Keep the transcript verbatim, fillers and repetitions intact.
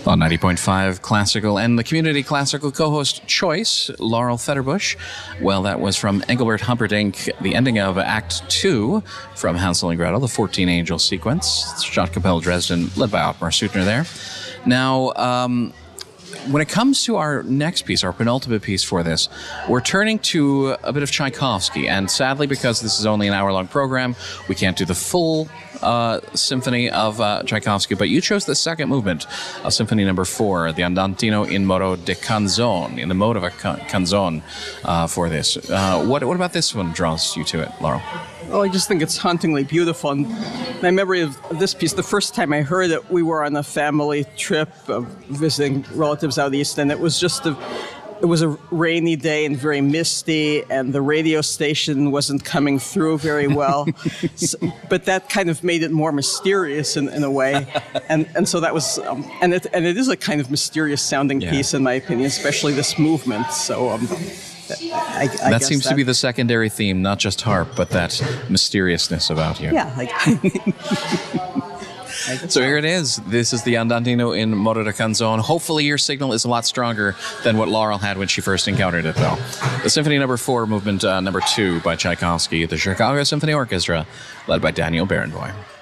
On ninety point five Classical and the Community Classical co-host choice, Laurel Fetterbush. Well, that was from Engelbert Humperdinck, the ending of Act two from Hansel and Gretel, the fourteen Angel sequence. Stadtkapelle Dresden, led by Ottmar Suttner there. Now, um, when it comes to our next piece, our penultimate piece for this, we're turning to a bit of Tchaikovsky. And sadly, because this is only an hour-long program, we can't do the full uh, symphony of uh, Tchaikovsky. But you chose the second movement of Symphony Number Four, the Andantino in modo de canzone, in the mode of a canzone uh, for this. Uh, what, what about this one draws you to it, Laurel? Well, I just think it's hauntingly beautiful. And my memory of this piece, the first time I heard it, we were on a family trip uh, visiting relatives out east, and it was just a, it was a rainy day and very misty, and the radio station wasn't coming through very well. so, but that kind of made it more mysterious in, in a way, and and so that was, um, and it and it is a kind of mysterious sounding yeah. piece in my opinion, especially this movement. So. Um, I, I that seems that, to be the secondary theme, not just harp, but that mysteriousness about you. Yeah. Like, so here it is. This is the Andantino in modo de canzone. Hopefully your signal is a lot stronger than what Laurel had when she first encountered it, though. The Symphony Number Four, Movement uh, Number Two by Tchaikovsky, the Chicago Symphony Orchestra, led by Daniel Barenboim.